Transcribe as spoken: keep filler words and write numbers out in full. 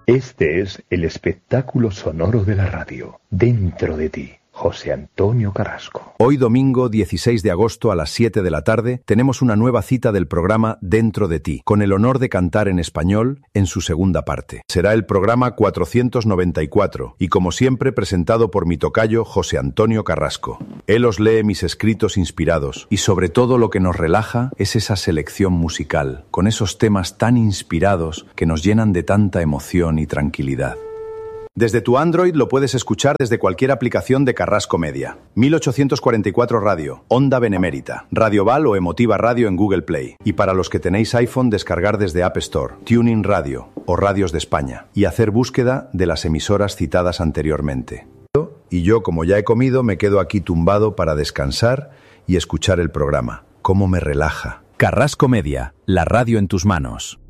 Este es el espectáculo sonoro de la radio, Dentro de ti. José Antonio Carrasco. Hoy domingo dieciséis de agosto a las siete de la tarde tenemos una nueva cita del programa Dentro de ti, con el honor de cantar en español en su segunda parte. Será el programa cuatrocientos noventa y cuatro y como siempre presentado por mi tocayo José Antonio Carrasco. Él os lee mis escritos inspirados y sobre todo lo que nos relaja es esa selección musical, con esos temas tan inspirados que nos llenan de tanta emoción y tranquilidad. Desde tu Android lo puedes escuchar desde cualquier aplicación de Carrasco Media. mil ochocientos cuarenta y cuatro Radio, Onda Benemérita, Radio Val o Emotiva Radio en Google Play. Y para los que tenéis iPhone, descargar desde App Store, TuneIn Radio o Radios de España. Y hacer búsqueda de las emisoras citadas anteriormente. Y yo, como ya he comido, me quedo aquí tumbado para descansar y escuchar el programa. Cómo me relaja. Carrasco Media, la radio en tus manos.